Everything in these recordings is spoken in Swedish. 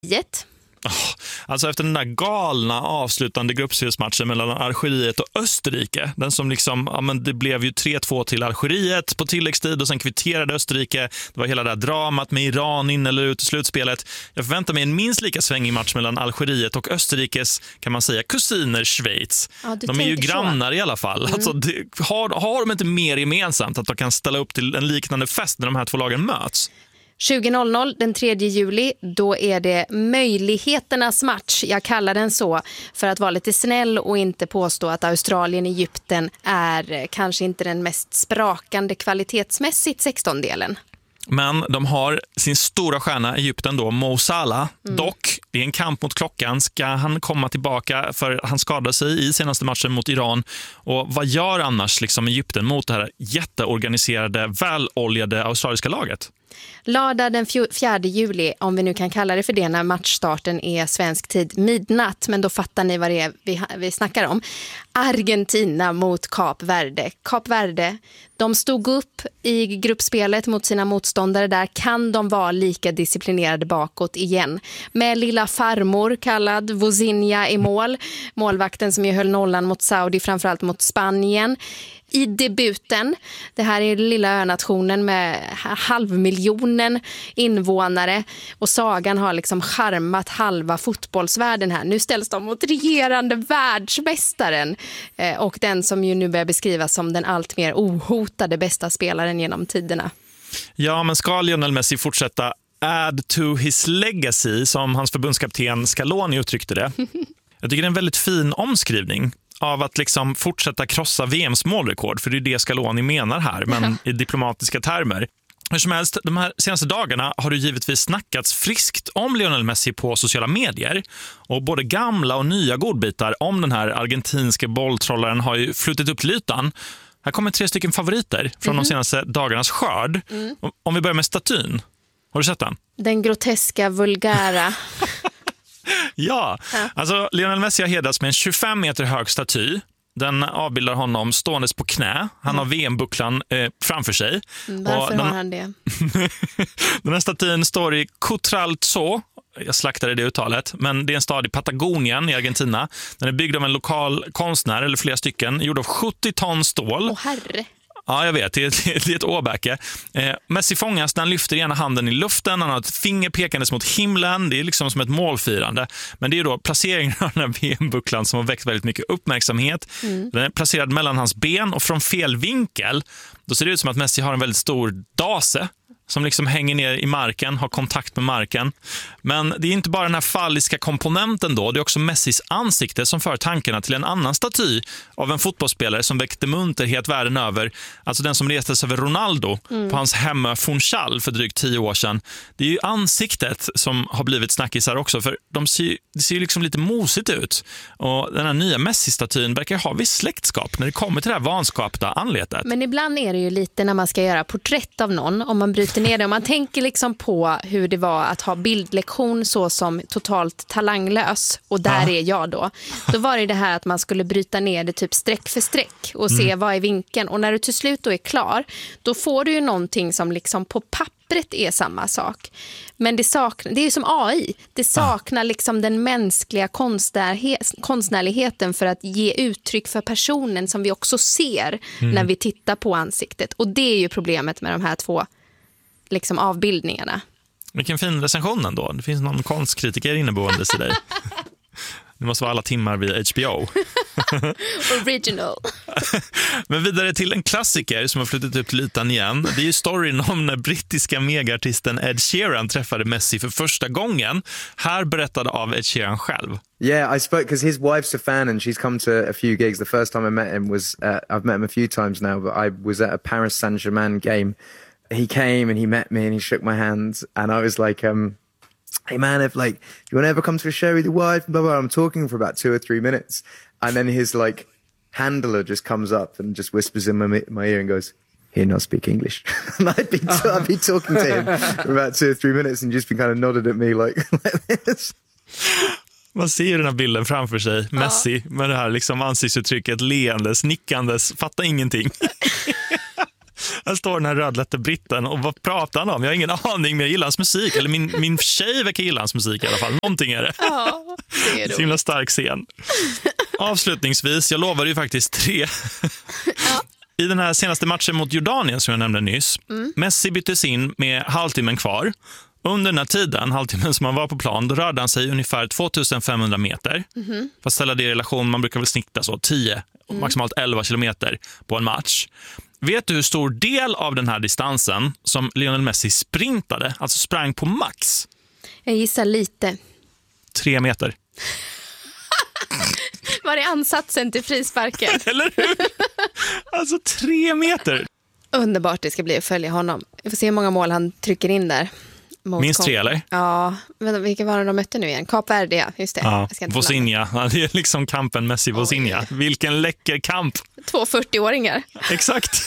Alltså efter den där galna avslutande gruppspelsmatchen mellan Algeriet och Österrike, den som liksom, det blev ju 3-2 till Algeriet på tilläggstid och sen kvitterade Österrike. Det var hela det där dramat med Iran in eller ut i slutspelet. Jag förväntar mig en minst lika svängig match mellan Algeriet och Österrikes, kan man säga, kusiner Schweiz. Ja, de är ju grannar i alla fall. Alltså, har de inte mer gemensamt att de kan ställa upp till en liknande fest när de här två lagen möts? 20.00 den 3 juli, då är det möjligheternas match. Jag kallar den så för att vara lite snäll och inte påstå att Australien-Egypten är kanske inte den mest sprakande kvalitetsmässigt 16-delen. Men de har sin stora stjärna Egypten då, Mo Salah. Dock, det är en kamp mot klockan. Ska han komma tillbaka, för han skadade sig i senaste matchen mot Iran. Och vad gör annars liksom Egypten mot det här jätteorganiserade, väloljade australiska laget? Lördag den 4 juli, om vi nu kan kalla det för det, när matchstarten är svensk tid midnatt, men då fattar ni vad det är vi snackar om. Argentina mot Kap Verde. Kap Verde, de stod upp i gruppspelet mot sina motståndare där. Kan de vara lika disciplinerade bakåt igen? Med lilla farmor kallad Vozinha i mål. Målvakten som ju höll nollan mot Saudi, framförallt mot Spanien. I debuten, det här är lilla önationen med 500 000 invånare och sagan har liksom charmat halva fotbollsvärlden här. Nu ställs de mot regerande världsmästaren och den som ju nu börjar beskrivas som den allt mer ohotade bästa spelaren genom tiderna. Ja, men ska Lionel Messi fortsätta add to his legacy, som hans förbundskapten Scaloni uttryckte det? Jag tycker det är en väldigt fin omskrivning av att liksom fortsätta krossa VMs målrekord, för det är det Scaloni menar här, men i diplomatiska termer. Hur som helst, de här senaste dagarna har det givetvis snackats friskt om Lionel Messi på sociala medier, och både gamla och nya godbitar om den här argentinska bolltrollaren har ju flutit upp till ytan. Här kommer 3 stycken favoriter från de senaste dagarnas skörd. Om vi börjar med statyn. Har du sett den? Den groteska, vulgära. Ja, alltså Lionel Messi har hedrats med en 25 meter hög staty. Den avbildar honom ståendes på knä. Han har VM-bucklan framför sig. Varför har han det? Den här statyn står i Cutralzó. Jag slaktade det uttalet, men det är en stad i Patagonien i Argentina. Den är byggd av en lokal konstnär, eller flera stycken, gjord av 70 ton stål. Åh herre. Ja, jag vet. Det är ett åbäke. Messi fångas när han lyfter ena handen i luften. Han har ett finger pekandes mot himlen. Det är liksom som ett målfirande. Men det är då placeringen av den här VM-bucklan som har väckt väldigt mycket uppmärksamhet. Den är placerad mellan hans ben, och från fel vinkel då ser det ut som att Messi har en väldigt stor dase som liksom hänger ner i marken, har kontakt med marken. Men det är inte bara den här falliska komponenten då, det är också Messis ansikte som för tankarna till en annan staty av en fotbollsspelare som väckte munterhet världen över. Alltså den som restes över Ronaldo på hans hemma Funchal för drygt 10 år sedan. Det är ju ansiktet som har blivit snackisar också, för det ser ju liksom lite mosigt ut. Och den här nya Messi-statyn verkar ha viss släktskap när det kommer till det här vanskapta anletet. Men ibland är det ju lite när man ska göra porträtt av någon, om man bryter ner det. Om man tänker liksom på hur det var att ha bildlektion så som totalt talanglös, och där är jag då var det här att man skulle bryta ner det typ streck för streck och se vad är vinkeln, och när du till slut då är klar, då får du ju någonting som liksom på pappret är samma sak, men det är ju som AI, det saknar liksom den mänskliga konstnärligheten för att ge uttryck för personen som vi också ser när vi tittar på ansiktet, och det är ju problemet med de här 2 liksom avbildningarna. Vilken fin recension ändå. Det finns någon konstkritiker inneboende i dig. Det måste vara alla timmar via HBO. Original. Men vidare till en klassiker som har flyttat upp till ytan igen. Det är ju storyn om när brittiska megaartisten Ed Sheeran träffade Messi för första gången. Här berättade av Ed Sheeran själv. Yeah, I spoke because his wife's a fan and she's come to a few gigs. The first time I met him was, I've met him a few times now, but I was at a Paris Saint-Germain game. He came and he met me and he shook my hand and I was like, hey man, if like, you want to ever come to a show with your wife? Blah, blah, blah. I'm talking for about 2 or 3 minutes. And then his like handler just comes up and just whispers in my ear and goes, he'll not speak English. And I'd be talking to him for about 2 or 3 minutes and just been kind of nodded at me like this. Man ser ju den här bilden framför sig, Messi med det här liksom ansiktsuttrycket, leendes, nickandes, fattar ingenting. Här står den här rödlätte britten och vad pratar han om? Jag har ingen aning, men jag gillar hans musik. Eller min tjej verkar gilla hans musik i alla fall. Någonting är det. Ja, det är så himla stark scen. Avslutningsvis, jag lovade ju faktiskt 3. I den här senaste matchen mot Jordanien som jag nämnde nyss. Messi byttes in med halvtimmen kvar. Under den här tiden, halvtimmen som han var på plan, då rörde han sig ungefär 2500 meter. För att ställa det i relation, man brukar väl snitta så 10, maximalt 11 kilometer på en match. Vet du hur stor del av den här distansen som Lionel Messi sprintade, alltså sprang på max? Jag gissar lite. 3 meter. Var är ansatsen till frisparken? Eller hur? Alltså 3 meter. Underbart det ska bli att följa honom. Vi får se hur många mål han trycker in där. Minst 3 eller? Ja, vilka var det de mötte nu igen? Kap Verde, ja, just det. Ja, Vozinha. Det är liksom kampen Messi-Vozinha. Vilken läcker kamp. 2 40-åringar. Exakt.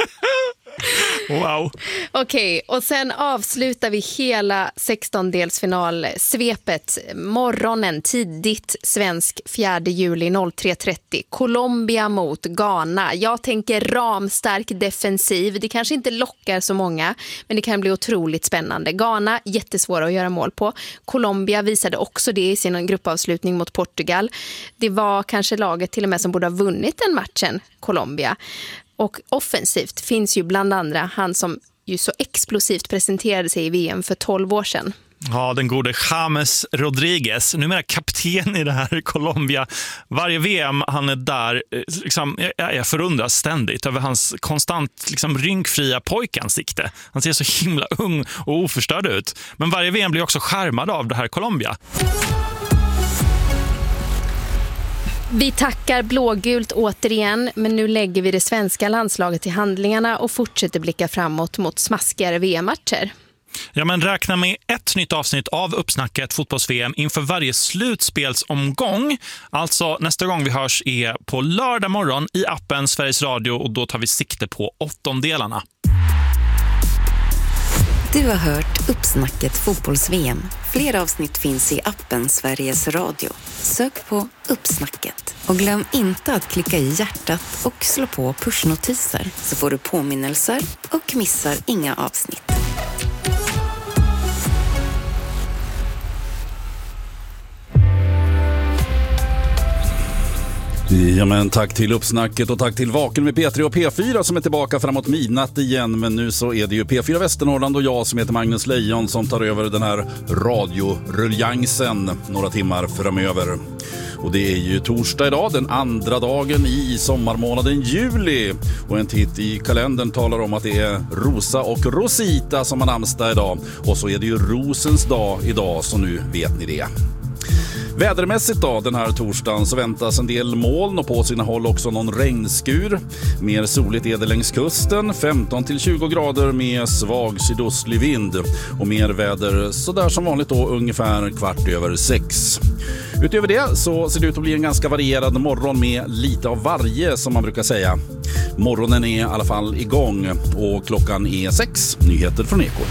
Wow. Okej, och sen avslutar vi hela 16-delsfinalsvepet. Morgonen tidigt svensk 4 juli 03.30. Colombia mot Ghana. Jag tänker ramstark defensiv. Det kanske inte lockar så många, men det kan bli otroligt spännande. Ghana, jättesvåra att göra mål på. Colombia visade också det i sin gruppavslutning mot Portugal. Det var kanske laget till och med som borde ha vunnit den matchen, Colombia. Och offensivt finns ju bland andra han som ju så explosivt presenterade sig i VM för 12 år sedan. Ja, den gode James Rodriguez, numera kapten i det här Colombia. Varje VM han är där, liksom, jag förundras ständigt över hans konstant liksom, rynkfria pojkansikte. Han ser så himla ung och oförstörd ut. Men varje VM blir också skärmad av det här Colombia. Vi tackar blågult återigen, men nu lägger vi det svenska landslaget i handlingarna och fortsätter blicka framåt mot smaskigare VM-matcher. Ja, men räkna med ett nytt avsnitt av Uppsnacket fotbolls-VM inför varje slutspelsomgång. Alltså nästa gång vi hörs är på lördag morgon i appen Sveriges Radio och då tar vi sikte på 8-delarna. Du har hört Uppsnacket fotbolls-VM. Fler avsnitt finns i appen Sveriges Radio. Sök på Uppsnacket. Och glöm inte att klicka i hjärtat och slå på pushnotiser så får du påminnelser och missar inga avsnitt. Ja, men tack till Uppsnacket och tack till Vaken med P3 och P4 som är tillbaka framåt midnatt igen. Men nu så är det ju P4 Västernorrland och jag som heter Magnus Lejon som tar över den här radioruljansen några timmar framöver. Och det är ju torsdag idag, den andra dagen i sommarmånaden juli. Och en titt i kalendern talar om att det är Rosa och Rosita som har namnsdag idag. Och så är det ju Rosens dag idag, så nu vet ni det. Vädermässigt då, den här torsdagen så väntas en del moln och på sina håll också någon regnskur. Mer soligt är det längs kusten, 15-20 grader med svag sydostlig vind. Och mer väder så där som vanligt då ungefär 6:15. Utöver det så ser det ut att bli en ganska varierad morgon med lite av varje som man brukar säga. Morgonen är i alla fall igång och klockan är 6. Nyheter från Ekot.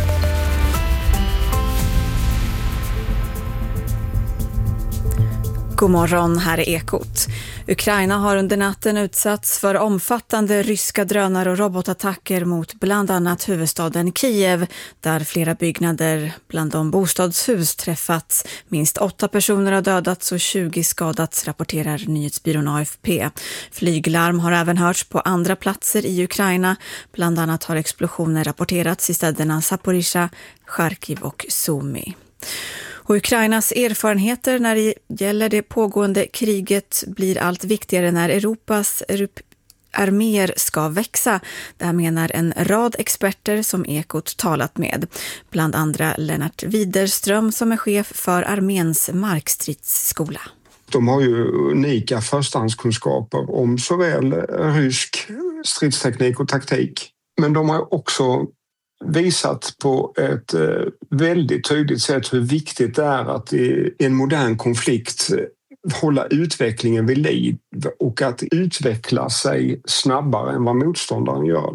God morgon, här är Ekot. Ukraina har under natten utsatts för omfattande ryska drönare- och robotattacker mot bland annat huvudstaden Kiev, där flera byggnader bland de bostadshus träffats. Minst 8 personer har dödats och 20 skadats, rapporterar nyhetsbyrån AFP. Flyglarm har även hörts på andra platser i Ukraina. Bland annat har explosioner rapporterats i städerna Zaporizjzja, Charkiv och Sumy. Och Ukrainas erfarenheter när det gäller det pågående kriget blir allt viktigare när Europas arméer ska växa. Det här menar en rad experter som Ekot talat med. Bland andra Lennart Widerström som är chef för arméns markstridsskola. De har ju unika förstahandskunskaper om såväl rysk stridsteknik och taktik. Men de har också visat på ett väldigt tydligt sätt hur viktigt det är att i en modern konflikt hålla utvecklingen vid liv och att utveckla sig snabbare än vad motståndaren gör.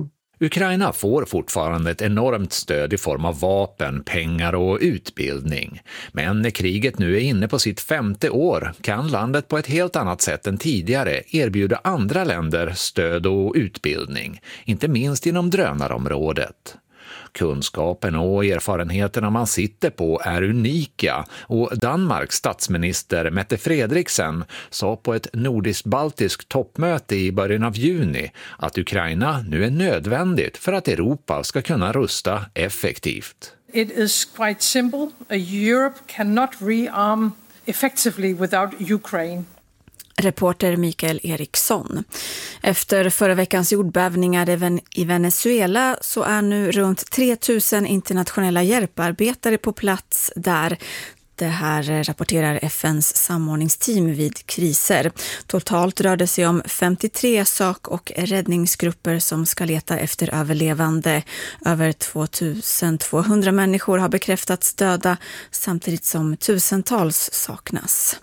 Ukraina får fortfarande ett enormt stöd i form av vapen, pengar och utbildning. Men när kriget nu är inne på sitt 5:e år kan landet på ett helt annat sätt än tidigare erbjuda andra länder stöd och utbildning, inte minst inom drönarområdet. Kunskapen och erfarenheterna man sitter på är unika och Danmarks statsminister Mette Frederiksen sa på ett nordisk-baltiskt toppmöte i början av juni att Ukraina nu är nödvändigt för att Europa ska kunna rusta effektivt. It is quite simple. Europe cannot rearm effectively without Ukraine. Reporter Mikael Eriksson. Efter förra veckans jordbävningar i Venezuela så är nu runt 3000 internationella hjälparbetare på plats där. Det här rapporterar FNs samordningsteam vid kriser. Totalt rör det sig om 53 sök- och räddningsgrupper som ska leta efter överlevande. Över 2200 människor har bekräftats döda samtidigt som tusentals saknas.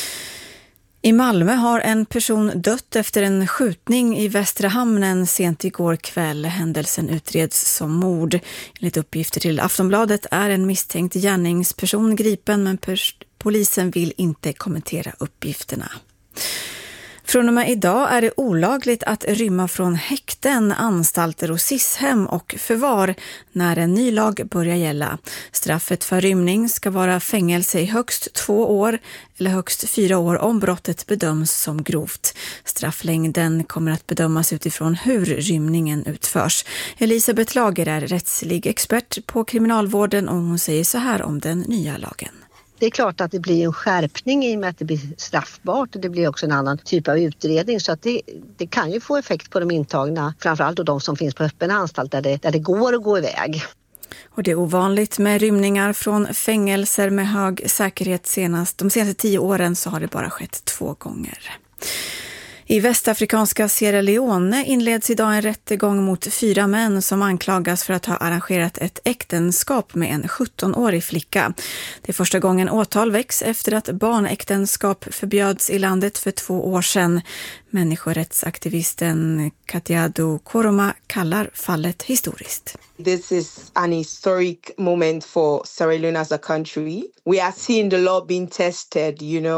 I Malmö har en person dött efter en skjutning i Västra hamnen sent igår kväll. Händelsen utreds som mord. Enligt uppgifter till Aftonbladet är en misstänkt gärningsperson gripen, men polisen vill inte kommentera uppgifterna. Från och med idag är det olagligt att rymma från häkten, anstalter och SIS-hem och förvar när en ny lag börjar gälla. Straffet för rymning ska vara fängelse i högst 2 år eller högst 4 år om brottet bedöms som grovt. Strafflängden kommer att bedömas utifrån hur rymningen utförs. Elisabeth Lager är rättslig expert på kriminalvården och hon säger så här om den nya lagen. Det är klart att det blir en skärpning i och med att det blir straffbart och det blir också en annan typ av utredning, så att det kan ju få effekt på de intagna, framförallt då de som finns på öppen anstalt där det går att gå iväg. Och det är ovanligt med rymningar från fängelser med hög säkerhet. De senaste 10 åren så har det bara skett 2 gånger. I västafrikanska Sierra Leone inleds idag en rättegång mot 4 män som anklagas för att ha arrangerat ett äktenskap med en 17-årig flicka. Det är första gången åtal väcks efter att barnäktenskap förbjöds i landet för 2 år sedan. Människorättsaktivisten Kadiatu Koroma kallar fallet historiskt. This is an historic moment for Sierra Leone as a country. We are seeing the law being tested,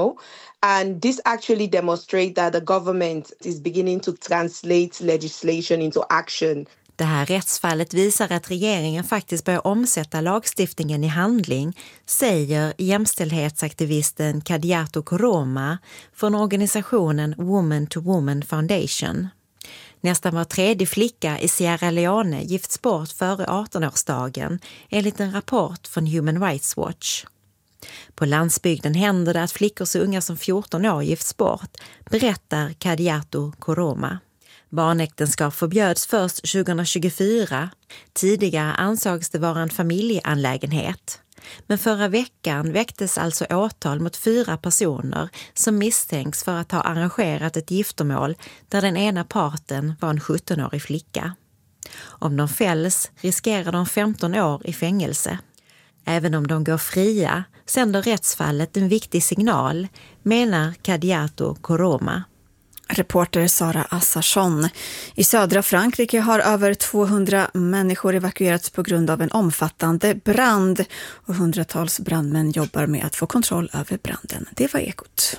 And this actually demonstrates that the government is beginning to translate legislation into action. Det här rättsfallet visar att regeringen faktiskt börjar omsätta lagstiftningen i handling, säger jämställdhetsaktivisten Kadiatu Koroma från organisationen Woman to Woman Foundation. Nästan var 3:e flicka i Sierra Leone gifts bort före 18-årsdagen enligt en rapport från Human Rights Watch. På landsbygden händer det att flickor så unga som 14 år gifts bort, berättar Kadiatu Koroma. Barnäktenskap förbjöds först 2024. Tidigare ansågs det vara en familjeanlägenhet. Men förra veckan väcktes alltså åtal mot 4 personer som misstänks för att ha arrangerat ett giftermål där den ena parten var en 17-årig flicka. Om de fälls riskerar de 15 år i fängelse. Även om de går fria sänder rättsfallet en viktig signal, menar Kadiatu Koroma. Reporter Sara Assarsson. I södra Frankrike har över 200 människor evakuerats på grund av en omfattande brand och hundratals brandmän jobbar med att få kontroll över branden. Det var Ekot.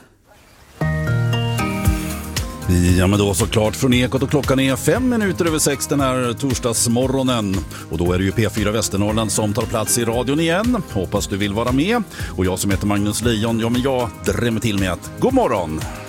Ja, men då såklart från Ekot och klockan är 5 minuter över 6 den här torsdagsmorgonen. Och då är det ju P4 Västernorrland som tar plats i radion igen. Hoppas du vill vara med. Och jag som heter Magnus Lejon, men jag drämmer till med att god morgon!